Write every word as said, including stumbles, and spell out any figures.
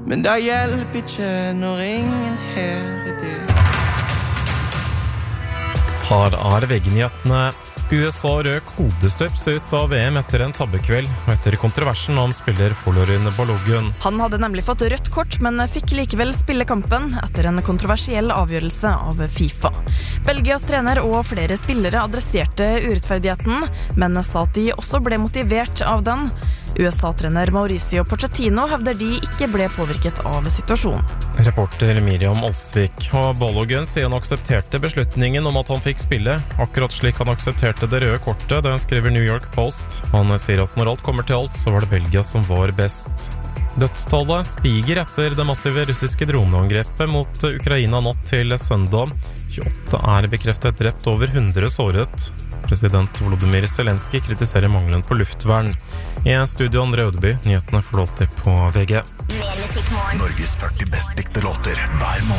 Men det hjelper ikke når ingen hører det. Her er veggenyhetene. U S A røk hodestøps ut av V M etter en tabbekveld, og etter kontroversen om spiller Folarin Balogun. Han hadde nemlig fått rødt kort, men fikk likevel spille kampen etter en kontroversiell avgjørelse av FIFA. Belgias trener og flere spillere adresserte urettferdigheten, men sa at de også ble motivert av den. U S A-trener Mauricio Pochettino hevder de ikke ble påvirket av situasjonen. Reporter Miriam Olsvik, og Balogun sier han aksepterte beslutningen om at han fikk spille, akkurat slik han aksepterte det røde kortet, det skriver New York Post. Han sier at når alt kommer til alt, så var det Belgia som var best. Dødstallet stiger etter det massive russiske droneangrepet mot Ukraina natt til søndag. tjueåtte er bekreftet drept, over hundre såret. President Volodymyr Zelensky kritiserer mangelen på luftvern. I studio Andre Ødeby, nyhetene får du alltid på V G. Norges førti best likte låter hver måned.